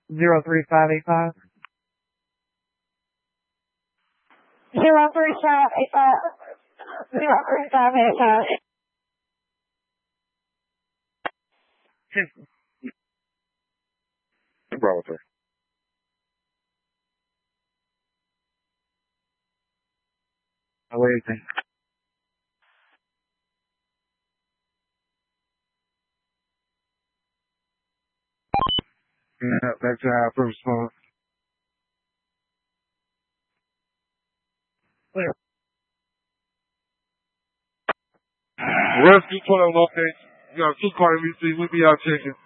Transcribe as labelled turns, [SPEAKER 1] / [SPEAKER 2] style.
[SPEAKER 1] 03585.
[SPEAKER 2] 03585. 03585.
[SPEAKER 3] Bravo 3.
[SPEAKER 1] Awaiting.
[SPEAKER 3] Yeah, that's first response.
[SPEAKER 1] Clear.
[SPEAKER 3] Rescue 12 locates. You got 2 car MVC. We be out checking.